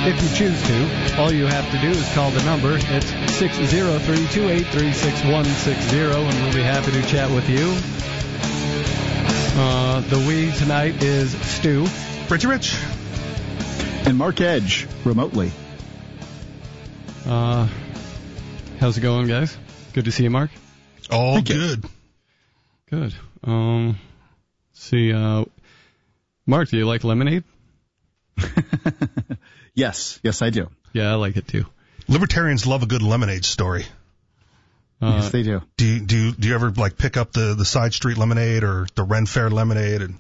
If you choose to, all you have to do is call the number. It's 603-283-6160, and we'll be happy to chat with you. The we tonight is Stu. Richie Rich. And Mark Edge, remotely. How's it going, guys? Good to see you, Mark. All good. Good. See, Mark, do you like lemonade? Yes, I do. Yeah, I like it too. Libertarians love a good lemonade story. Yes, they do. Do you ever like pick up the side street lemonade or the Ren Fair lemonade? And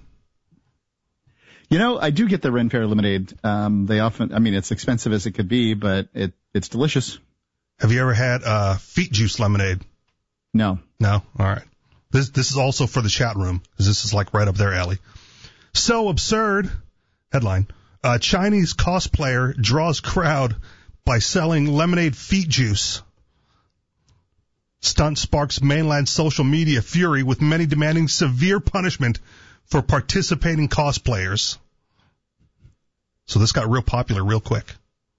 I do get the Ren Fair lemonade. They often, it's expensive as it could be, but it's delicious. Have you ever had feet juice lemonade? No. No? All right. This is also for the chat room, because this is like right up their alley. So absurd. Headline. Chinese cosplayer draws crowd by selling lemonade feet juice. Stunt sparks mainland social media fury, with many demanding severe punishment for participating cosplayers. So this got real popular real quick.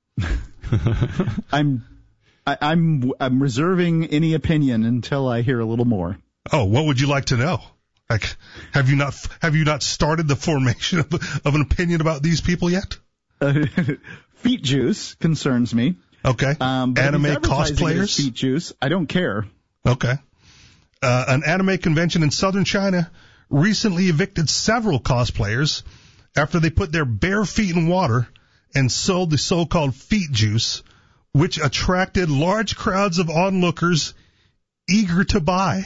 I'm reserving any opinion until I hear a little more. Oh, what would you like to know? Like, have you not started the formation of an opinion about these people yet? Feet juice concerns me. Okay. Anime cosplayers? Feet juice. I don't care. Okay. An anime convention in southern China recently evicted several cosplayers after they put their bare feet in water and sold the so-called feet juice, which attracted large crowds of onlookers eager to buy.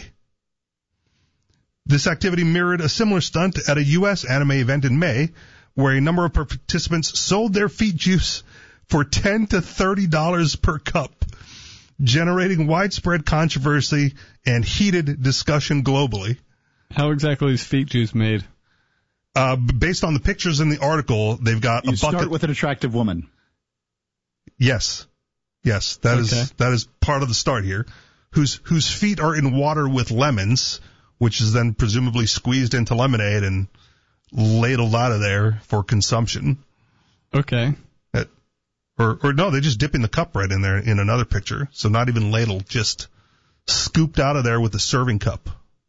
This activity mirrored a similar stunt at a U.S. anime event in May, where a number of participants sold their feet juice for $10 to $30 per cup, generating widespread controversy and heated discussion globally. How exactly is feet juice made? Based on the pictures in the article, they've got a bucket. You start with an attractive woman. Yes, that is part of the start here. Whose feet are in water with lemons, which is then presumably squeezed into lemonade and ladled out of there for consumption. Okay. Or no, they're just dipping the cup right in there in another picture. So not even ladled, just scooped out of there with a serving cup.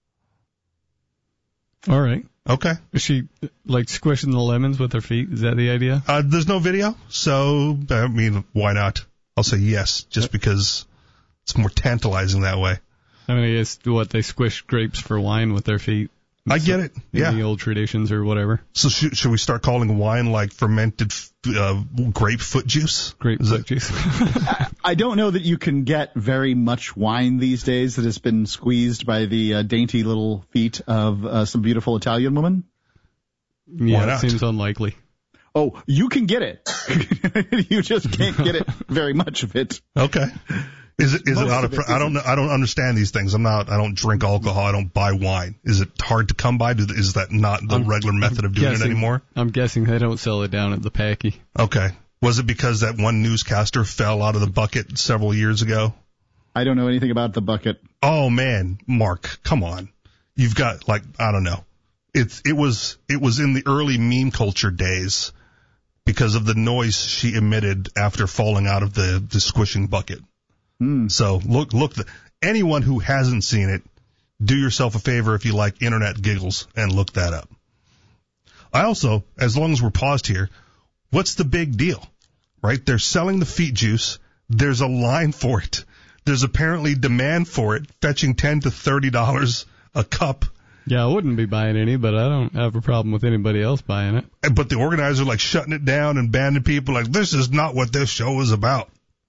All right. Okay. Is she like squishing the lemons with her feet? Is that the idea? There's no video, so why not? I'll say yes, just because it's more tantalizing that way. I guess they squish grapes for wine with their feet. I get it. Yeah. In the old traditions or whatever. So should we start calling wine like fermented grapefruit juice? Grapefruit juice. I don't know that you can get very much wine these days that has been squeezed by the dainty little feet of some beautiful Italian woman. Yeah, it seems unlikely. Oh, you can get it. You just can't get it very much of it. Okay. Is it out of? I don't know. I don't understand these things. I don't drink alcohol. I don't buy wine. Is it hard to come by? Is that not the regular method of doing it anymore? I'm guessing they don't sell it down at the Packy. Okay. Was it because that one newscaster fell out of the bucket several years ago? I don't know anything about the bucket. Oh man, Mark, come on. You've got I don't know. It was in the early meme culture days because of the noise she emitted after falling out of the squishing bucket. So look, anyone who hasn't seen it, do yourself a favor if you like internet giggles and look that up. I also, as long as we're paused here, what's the big deal, right? They're selling the feet juice. There's a line for it. There's apparently demand for it, fetching $10 to $30 a cup. Yeah, I wouldn't be buying any, but I don't have a problem with anybody else buying it. But the organizer shutting it down and banning people this is not what this show is about.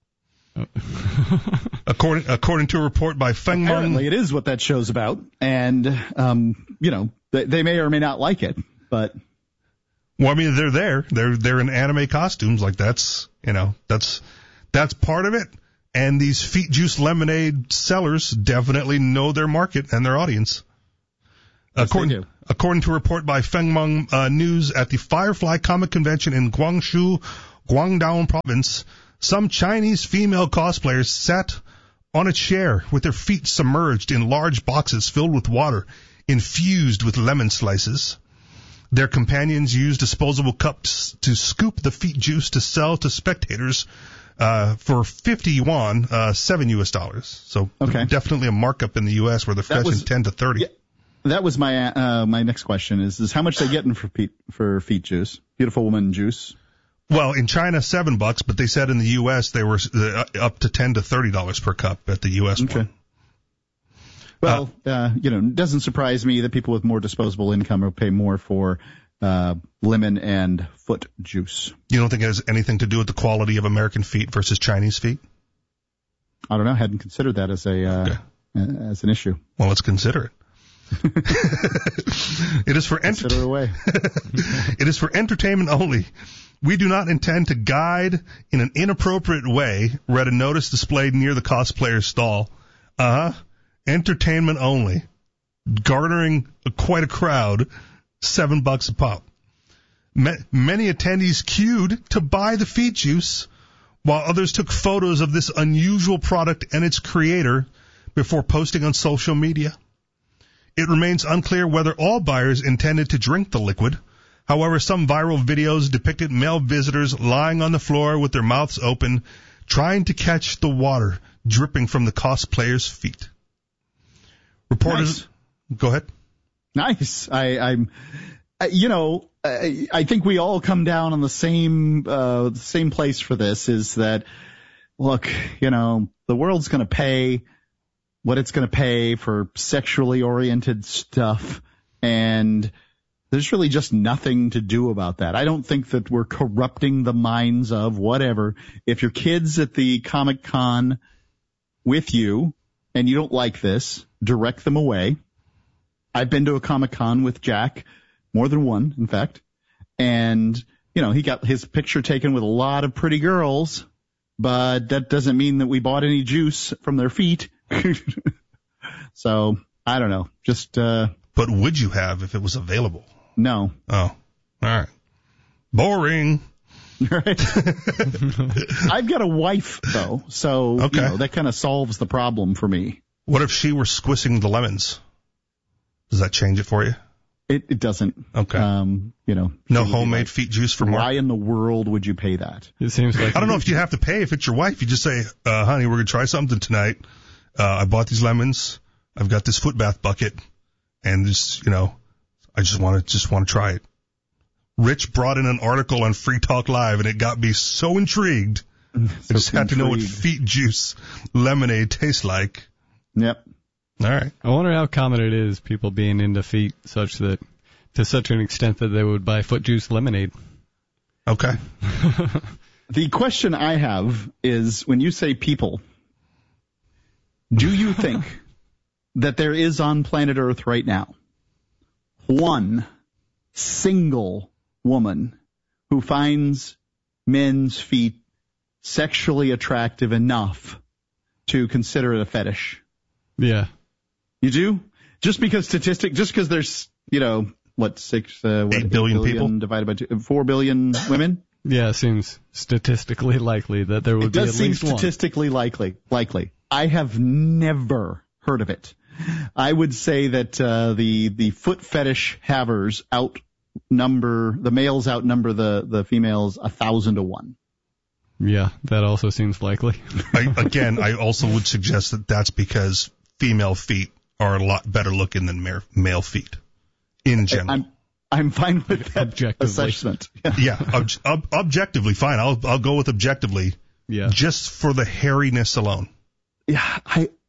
According to a report by Feng Meng. Apparently it is what that show's about, and they may or may not like it, but well, they're there. They're in anime costumes, that's part of it. And these feet juice lemonade sellers definitely know their market and their audience. Yes, according to a report by Feng Meng News at the Firefly Comic Convention in Guangzhou, Guangdong Province, some Chinese female cosplayers sat on a chair with their feet submerged in large boxes filled with water infused with lemon slices. Their companions use disposable cups to scoop the feet juice to sell to spectators for 50 yuan, $7. So definitely a markup in the U.S. where they're fetching 10 to 30. Yeah, that was my my next question is how much they getting for feet juice? Beautiful woman juice. Well, in China, $7, but they said in the U.S. they were up to $10 to $30 per cup at the U.S. one. Well, it doesn't surprise me that people with more disposable income will pay more for lemon and foot juice. You don't think it has anything to do with the quality of American feet versus Chinese feet? I don't know. I hadn't considered that as as an issue. Well, let's consider it. It is for Consider away. It is for entertainment only. We do not intend to guide in an inappropriate way, read a notice displayed near the cosplayer's stall. Entertainment only. Garnering quite a crowd, $7 a pop. Many attendees queued to buy the feet juice, while others took photos of this unusual product and its creator before posting on social media. It remains unclear whether all buyers intended to drink the liquid. However, some viral videos depicted male visitors lying on the floor with their mouths open, trying to catch the water dripping from the cosplayer's feet. Reporters, Go ahead. Nice. I think we all come down on the same place for this. Is that, look, the world's going to pay what it's going to pay for sexually oriented stuff, and there's really just nothing to do about that. I don't think that we're corrupting the minds of whatever. If your kid's at the Comic-Con with you and you don't like this, direct them away. I've been to a Comic-Con with Jack, more than one, in fact, and, he got his picture taken with a lot of pretty girls, but that doesn't mean that we bought any juice from their feet. So, I don't know. But would you have if it was available? No. Oh, all right. Boring. Right. I've got a wife, though, so that kind of solves the problem for me. What if she were squishing the lemons? Does that change it for you? It doesn't. Okay. No homemade feet juice for Mark? Why in the world would you pay that? It seems like I don't know if you have to pay if it's your wife. You just say, honey, we're going to try something tonight. I bought these lemons. I've got this foot bath bucket. And just, I just want to try it. Rich brought in an article on Free Talk Live, and it got me so intrigued. I just had to know what feet juice lemonade tastes like. Yep. All right. I wonder how common it is, people being into feet to such an extent that they would buy foot juice lemonade. Okay. The question I have is, when you say people, do you think that there is on planet Earth right now one single woman who finds men's feet sexually attractive enough to consider it a fetish? Yeah. You do? Just because there's, 8 billion people divided by 4 billion women? Yeah, it seems statistically likely that there would be at least one. It does seem statistically likely. I have never heard of it. I would say that the foot fetish havers the males outnumber the females 1,000 to 1. Yeah, that also seems likely. I also would suggest that that's because female feet are a lot better looking than male feet in general. I'm fine with that assessment. Yeah, objectively fine. I'll go with objectively. Yeah. Just for the hairiness alone. Yeah,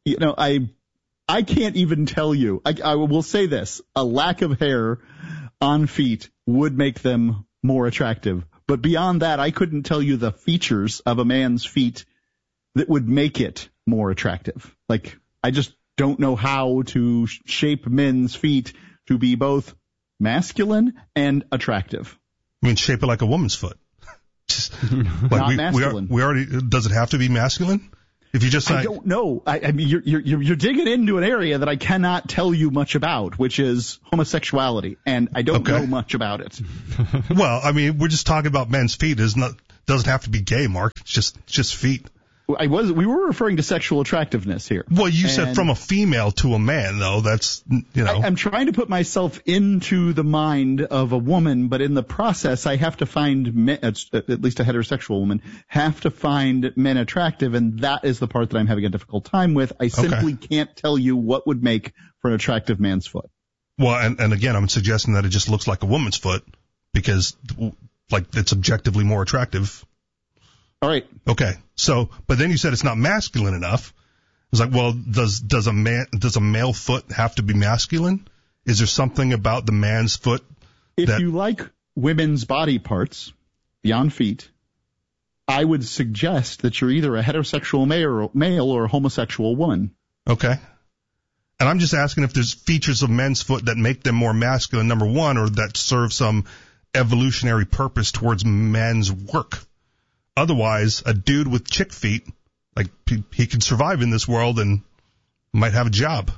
I can't even tell you. I will say this: a lack of hair on feet would make them more attractive. But beyond that, I couldn't tell you the features of a man's feet that would make it more attractive. I just don't know how to shape men's feet to be both masculine and attractive. I mean, shape it like a woman's foot. Not masculine. We already. Does it have to be masculine? If you just, I don't know. I mean, you're digging into an area that I cannot tell you much about, which is homosexuality, and I don't know much about it. Well, I mean, we're just talking about men's feet. Doesn't have to be gay, Mark. It's just feet. We were referring to sexual attractiveness here. Well, you said from a female to a man, though. That's, I'm trying to put myself into the mind of a woman, but in the process, I have to find at least a heterosexual woman, have to find men attractive, and that is the part that I'm having a difficult time with. I simply can't tell you what would make for an attractive man's foot. Well, and again, I'm suggesting that it just looks like a woman's foot because, like, it's objectively more attractive. All right. Okay. So, but then you said it's not masculine enough. It's like, well, does a male foot have to be masculine? Is there something about the man's foot? If you like women's body parts beyond feet, I would suggest that you're either a heterosexual male or a homosexual woman. Okay. And I'm just asking if there's features of men's foot that make them more masculine, number one, or that serve some evolutionary purpose towards men's work. Otherwise, a dude with chick feet, like, he can survive in this world and might have a job.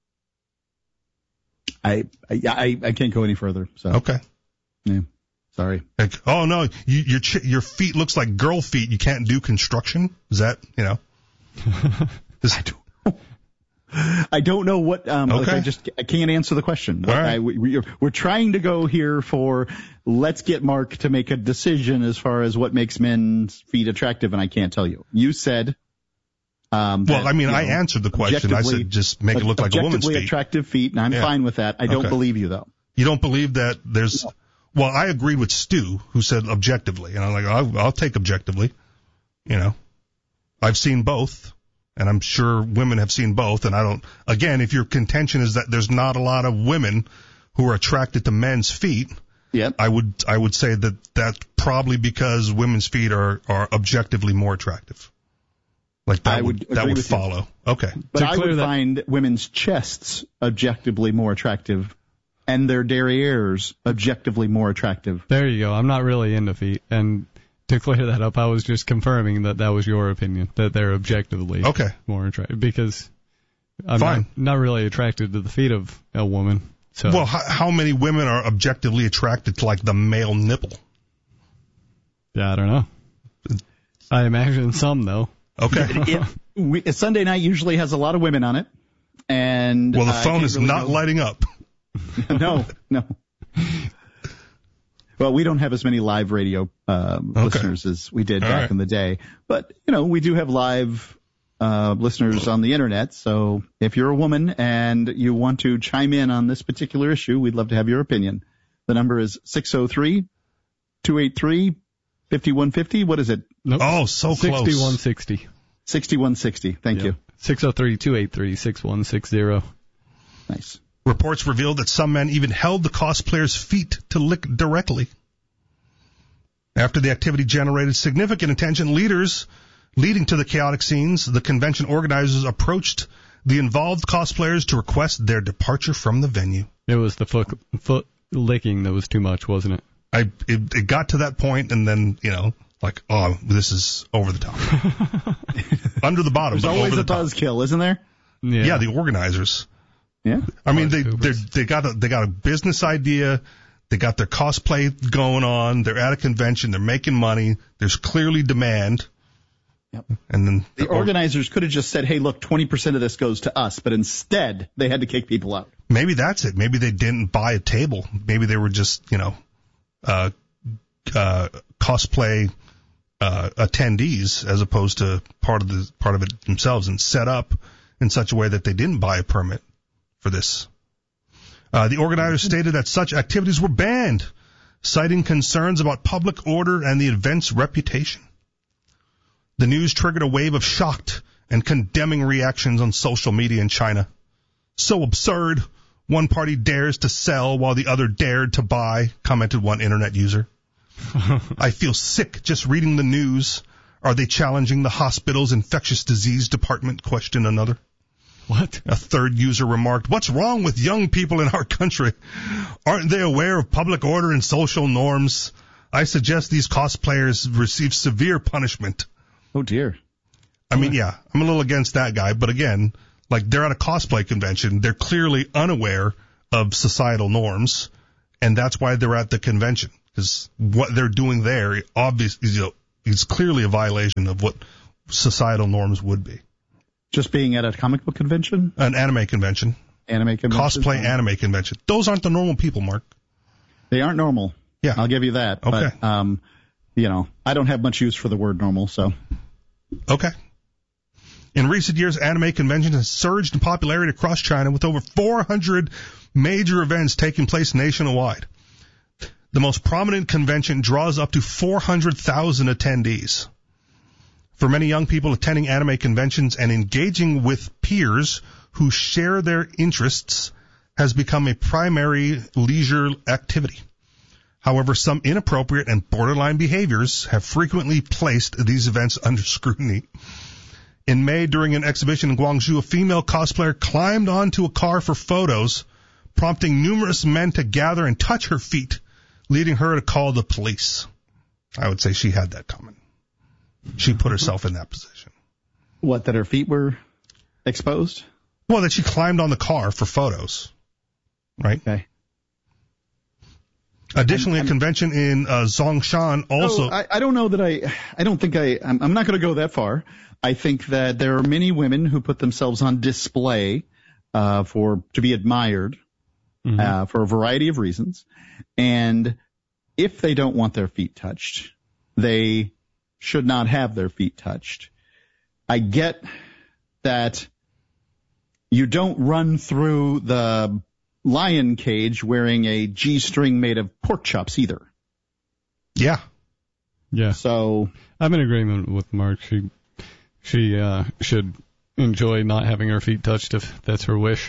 I can't go any further. So. Okay. Yeah. Sorry. Like, oh no, your feet looks like girl feet. You can't do construction. Is that, I don't know what. Okay. I can't answer the question. All right. We're trying to go here for let's get Mark to make a decision as far as what makes men's feet attractive, and I can't tell you. You said. I answered the question. I said just make it look like a woman's feet. Objectively attractive feet, and I'm fine with that. I don't believe you though. You don't believe that there's. Well, I agreed with Stu, who said objectively, and I'm like, I'll take objectively. I've seen both. And I'm sure women have seen both. And again, if your contention is that there's not a lot of women who are attracted to men's feet, I would say that that's probably because women's feet are objectively more attractive. Like that would follow. You. Okay. But I would find women's chests objectively more attractive and their derrieres objectively more attractive. There you go. I'm not really into feet. And to clear that up, I was just confirming that was your opinion, that they're objectively more attractive, because I'm not really attracted to the feet of a woman. So. Well, how many women are objectively attracted to, like, the male nipple? Yeah, I don't know. I imagine some, though. Okay. Sunday night usually has a lot of women on it. And well, the phone is not lighting up. No. Well, we don't have as many live radio listeners as we did back in the day. But, we do have live listeners on the Internet. So if you're a woman and you want to chime in on this particular issue, we'd love to have your opinion. The number is 603-283-5150. What is it? Nope. Oh, so close. 6160. 6160. Thank you. 603-283-6160. Nice. Reports revealed that some men even held the cosplayer's feet to lick directly. After the activity generated significant attention, leading to the chaotic scenes, the convention organizers approached the involved cosplayers to request their departure from the venue. It was the foot licking that was too much, wasn't it? It got to that point, and then, like, oh, this is over the top. Under the bottom, There's but always over a the top. buzzkill, isn't there? Yeah, the organizers. Yeah. I mean, they got a business idea. They got their cosplay going on. They're at a convention. They're making money. There's clearly demand. Yep. And then the organizers could have just said, hey, look, 20% of this goes to us. But instead, they had to kick people out. Maybe that's it. Maybe they didn't buy a table. Maybe they were just, cosplay attendees as opposed to part of it themselves, and set up in such a way that they didn't buy a permit for this. The organizers stated that such activities were banned, citing concerns about public order and the event's reputation. The news triggered a wave of shocked and condemning reactions on social media in China. So absurd. One party dares to sell while the other dared to buy, commented one internet user. I feel sick just reading the news. Are they challenging the hospital's infectious disease department? Questioned another. What? A third user remarked, what's wrong with young people in our country? Aren't they aware of public order and social norms? I suggest these cosplayers receive severe punishment. Oh, dear. I mean, yeah, I'm a little against that guy. But again, like, they're at a cosplay convention. They're clearly unaware of societal norms. And that's why they're at the convention. Because what they're doing there, obviously, is clearly a violation of what societal norms would be. Just being at a comic book convention? An anime convention. Anime convention. Cosplay anime convention. Those aren't the normal people, Mark. They aren't normal. Yeah. I'll give you that. Okay. But, I don't have much use for the word normal, so. Okay. In recent years, anime conventions have surged in popularity across China with over 400 major events taking place nationwide. The most prominent convention draws up to 400,000 attendees. For many young people, attending anime conventions and engaging with peers who share their interests has become a primary leisure activity. However, some inappropriate and borderline behaviors have frequently placed these events under scrutiny. In May, during an exhibition in Guangzhou, a female cosplayer climbed onto a car for photos, prompting numerous men to gather and touch her feet, leading her to call the police. I would say she had that coming. She put herself in that position. What, that her feet were exposed? Well, that she climbed on the car for photos, right? Okay. Additionally, a convention in Zhongshan also... I don't know that I'm not going to go that far. I think that there are many women who put themselves on display to be admired for a variety of reasons. And if they don't want their feet touched, they should not have their feet touched. I get that you don't run through the lion cage wearing a G-string made of pork chops either. Yeah. Yeah. So I'm in agreement with Mark. She should enjoy not having her feet touched if that's her wish.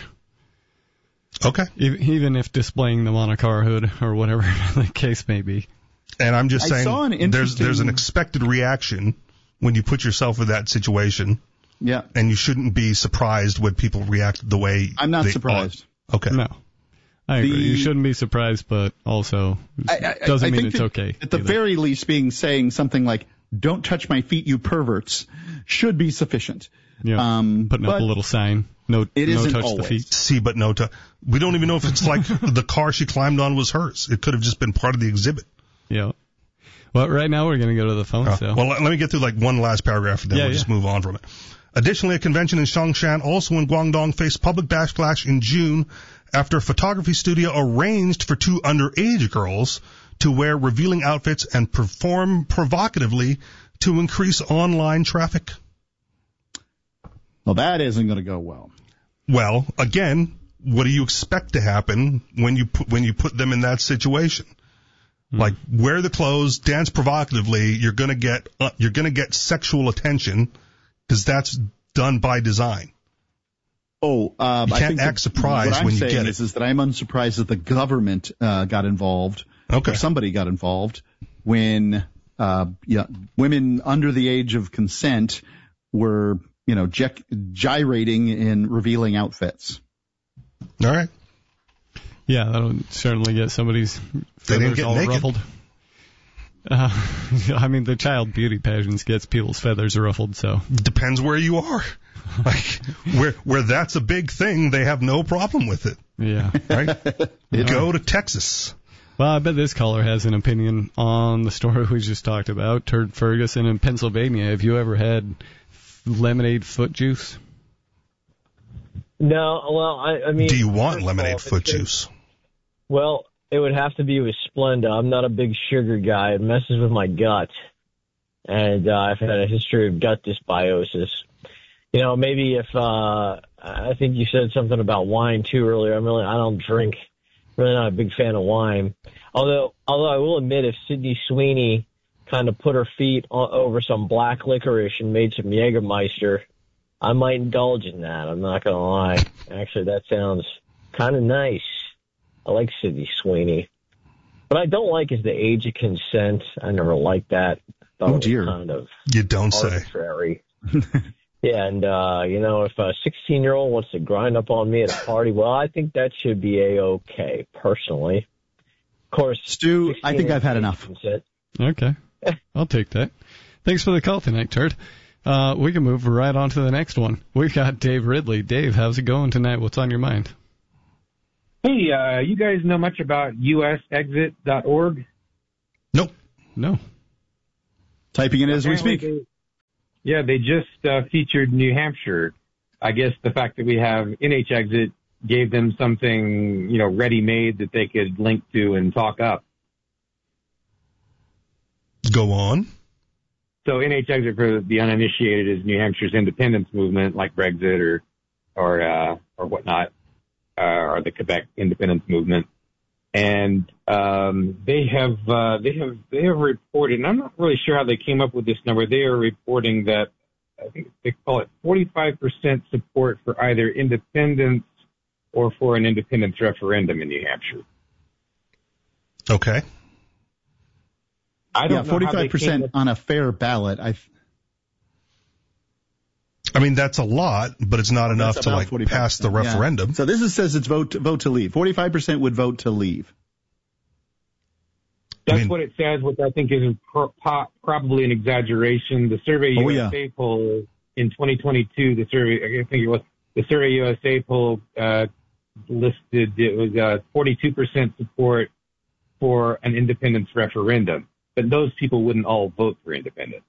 Okay. Even if displaying them on a car hood or whatever the case may be. And I'm just saying there's an expected reaction when you put yourself in that situation. Yeah. And you shouldn't be surprised when people react the way I'm not surprised. Are. Okay. No. I agree. You shouldn't be surprised, but also doesn't mean it's okay. At the very least, saying something like, "Don't touch my feet, you perverts," should be sufficient. Yeah. Putting up a little sign. No touch always. the feet. See, but no touch. We don't even know if it's like the car she climbed on was hers. It could have just been part of the exhibit. Yeah. Well, right now we're going to go to the phone. So. Well, let me get through like one last paragraph, and then we'll just move on from it. Additionally, a convention in Zhongshan, also in Guangdong, faced public backlash in June after a photography studio arranged for two underage girls to wear revealing outfits and perform provocatively to increase online traffic. Well, that isn't going to go well. Well, again, what do you expect to happen when you put them in that situation? Like, wear the clothes, dance provocatively. You're going to get sexual attention because that's done by design. You can't act surprised when you get it. Is that I'm unsurprised that the government got involved. Okay. Or somebody got involved when women under the age of consent were gyrating in revealing outfits. All right. Yeah, that'll certainly get somebody's feathers all ruffled. I mean, the child beauty pageants gets people's feathers ruffled, so. Depends where you are. Like, where that's a big thing, they have no problem with it. Yeah. Right? Go to Texas. Well, I bet this caller has an opinion on the story we just talked about, Turd Ferguson in Pennsylvania. Have you ever had lemonade foot juice? No, well, I mean... Do you want lemonade foot juice? Well, it would have to be with Splenda. I'm not a big sugar guy. It messes with my gut. And I've had a history of gut dysbiosis. Maybe if... I think you said something about wine, too, earlier. I don't drink. Really not a big fan of wine. Although I will admit, if Sydney Sweeney kind of put her feet over some black licorice and made some Jägermeister, I might indulge in that. I'm not going to lie. Actually, that sounds kind of nice. I like Sydney Sweeney. What I don't like is the age of consent. I never liked that. Oh, dear. Kind of you don't arbitrary. Yeah, and, if a 16-year-old wants to grind up on me at a party, well, I think that should be A-okay, personally. Of course, Stu, I think I've had enough. Consent. Okay. I'll take that. Thanks for the call tonight, Turd. We can move right on to the next one. We've got Dave Ridley. Dave, how's it going tonight? What's on your mind? Hey, you guys know much about usexit.org? Nope. No. Typing it as we speak. Yeah, they just featured New Hampshire. I guess the fact that we have NHExit gave them something, ready-made that they could link to and talk up. Go on. So NHExit, for the uninitiated, is New Hampshire's independence movement, like Brexit or whatnot, or the Quebec independence movement. And they have reported, and I'm not really sure how they came up with this number. They are reporting that I think they call it 45% support for either independence or for an independence referendum in New Hampshire. Okay. I don't know 45% on a fair ballot. I mean, that's a lot, but it's not enough to pass the referendum. Yeah. So this says it's vote to leave. 45% would vote to leave. That's what it says, which I think is probably an exaggeration. The Survey USA poll in 2022, the Survey USA poll listed it was 42% support for an independence referendum, but those people wouldn't all vote for independence.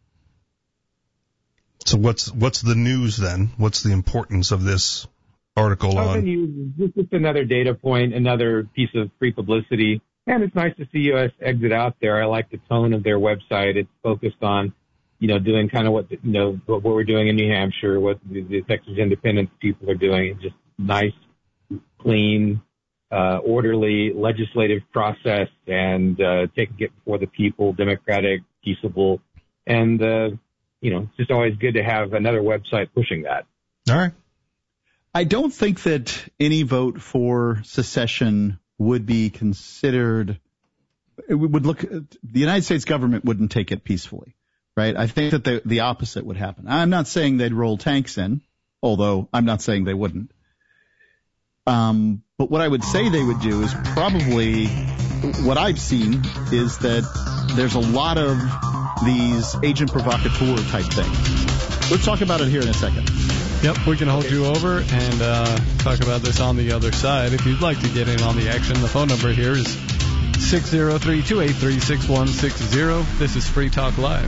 So what's the news then? What's the importance of this article on? This is another data point, another piece of free publicity. And it's nice to see NHExit out there. I like the tone of their website. It's focused on, doing kind of what we're doing in New Hampshire, what the Texas independence people are doing. It's just nice, clean, orderly legislative process and taking it before the people, democratic, peaceable. And, it's just always good to have another website pushing that. All right. I don't think that any vote for secession would be considered, the United States government wouldn't take it peacefully, right? I think that the opposite would happen. I'm not saying they'd roll tanks in, although I'm not saying they wouldn't. But what I would say they would do is probably, what I've seen is that there's a lot of these agent provocateur type things. Let's talk about it here in a second. Yep, we can hold you over and talk about this on the other side. If you'd like to get in on the action, the phone number here is 603-283-6160. This is Free Talk Live.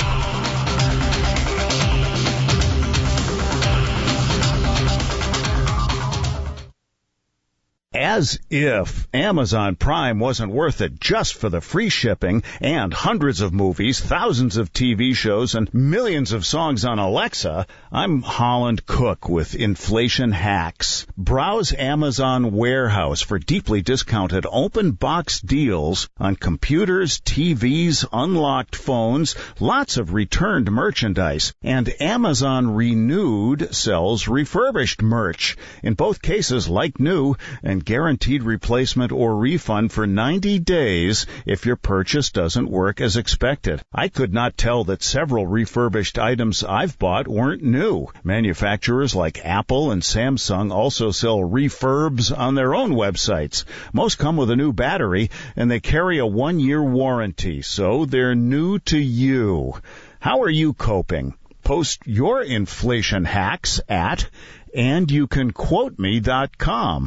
As if Amazon Prime wasn't worth it just for the free shipping and hundreds of movies, thousands of TV shows, and millions of songs on Alexa, I'm Holland Cook with Inflation Hacks. Browse Amazon Warehouse for deeply discounted open box deals on computers, TVs, unlocked phones, lots of returned merchandise, and Amazon Renewed sells refurbished merch. In both cases, like new, and guaranteed replacement or refund for 90 days if your purchase doesn't work as expected. I could not tell that several refurbished items I've bought weren't new. Manufacturers like Apple and Samsung also sell refurbs on their own websites. Most come with a new battery, and they carry a 1-year warranty, so they're new to you. How are you coping? Post your inflation hacks at andyoucanquoteme.com.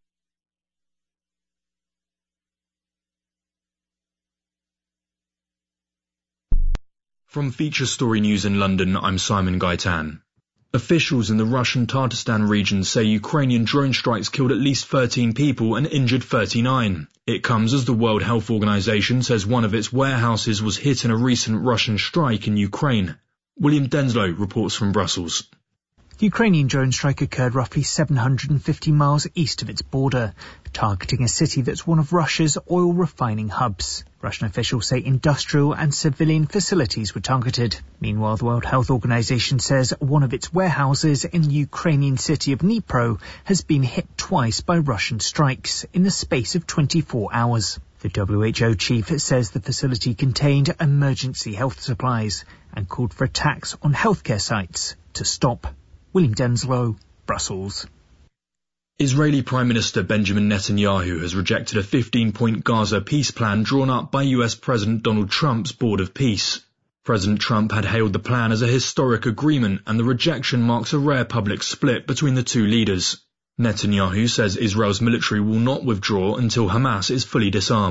From Feature Story News in London, I'm Simon Gaitan. Officials in the Russian Tatarstan region say Ukrainian drone strikes killed at least 13 people and injured 39. It comes as the World Health Organization says one of its warehouses was hit in a recent Russian strike in Ukraine. William Denslow reports from Brussels. The Ukrainian drone strike occurred roughly 750 miles east of its border, targeting a city that's one of Russia's oil refining hubs. Russian officials say industrial and civilian facilities were targeted. Meanwhile, the World Health Organization says one of its warehouses in the Ukrainian city of Dnipro has been hit twice by Russian strikes in the space of 24 hours. The WHO chief says the facility contained emergency health supplies and called for attacks on healthcare sites to stop. William Denslow, Brussels. Israeli Prime Minister Benjamin Netanyahu has rejected a 15-point Gaza peace plan drawn up by US President Donald Trump's Board of Peace. President Trump had hailed the plan as a historic agreement, and the rejection marks a rare public split between the two leaders. Netanyahu says Israel's military will not withdraw until Hamas is fully disarmed.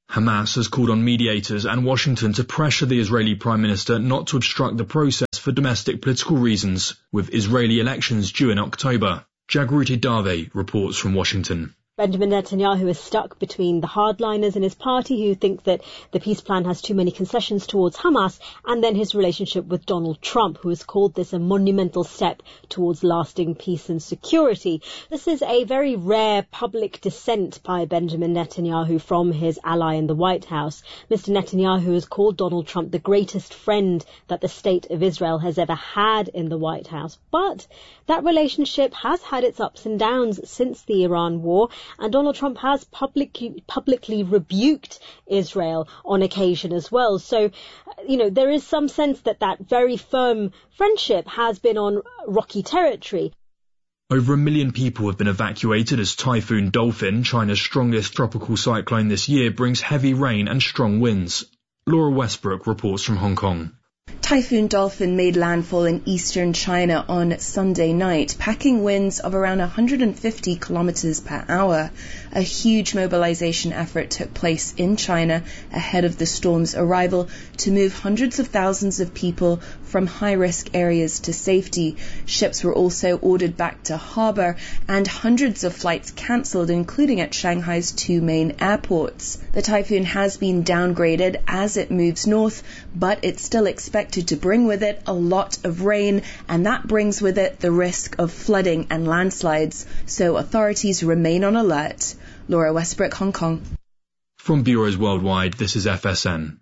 Hamas has called on mediators and Washington to pressure the Israeli Prime Minister not to obstruct the process for domestic political reasons, with Israeli elections due in October. Jagruti Dave reports from Washington. Benjamin Netanyahu is stuck between the hardliners in his party who think that the peace plan has too many concessions towards Hamas, and then his relationship with Donald Trump, who has called this a monumental step towards lasting peace and security. This is a very rare public dissent by Benjamin Netanyahu from his ally in the White House. Mr. Netanyahu has called Donald Trump the greatest friend that the state of Israel has ever had in the White House. But that relationship has had its ups and downs since the Iran war, and Donald Trump has publicly rebuked Israel on occasion as well. So, there is some sense that that very firm friendship has been on rocky territory. Over 1 million people have been evacuated as Typhoon Dolphin, China's strongest tropical cyclone this year, brings heavy rain and strong winds. Laura Westbrook reports from Hong Kong. Typhoon Dolphin made landfall in eastern China on Sunday night, packing winds of around 150 kilometers per hour. A huge mobilization effort took place in China ahead of the storm's arrival to move hundreds of thousands of people from high-risk areas to safety. Ships were also ordered back to harbor and hundreds of flights cancelled, including at Shanghai's 2 main airports. The typhoon has been downgraded as it moves north, but it's still expected to bring with it a lot of rain, and that brings with it the risk of flooding and landslides. So authorities remain on alert. Laura Westbrook, Hong Kong. From Bureaus Worldwide, this is FSN.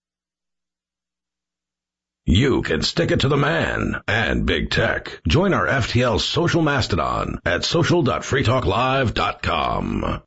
You can stick it to the man and big tech. Join our FTL social mastodon at social.freetalklive.com.